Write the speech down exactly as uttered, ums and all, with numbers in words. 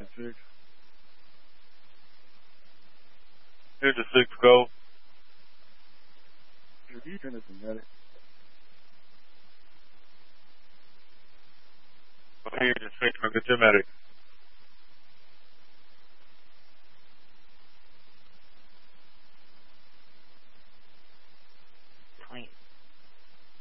Six. Here's a six, go. You turn this to medic. Here's a six, go get your medic.